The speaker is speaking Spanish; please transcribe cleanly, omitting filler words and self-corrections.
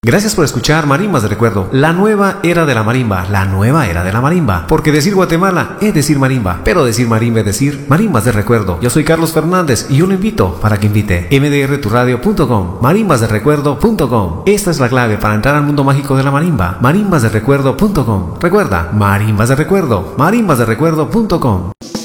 Gracias por escuchar Marimbas de Recuerdo, la nueva era de la marimba, la nueva era de la marimba. Porque decir Guatemala es decir marimba, pero decir marimba es decir Marimbas de Recuerdo. Yo soy Carlos Fernández y yo lo invito para que invite. mdrturadio.com, marimbasderecuerdo.com. Esta es la clave para entrar al mundo mágico de la marimba. marimbasderecuerdo.com. Recuerda, Marimbas de Recuerdo, marimbasderecuerdo.com.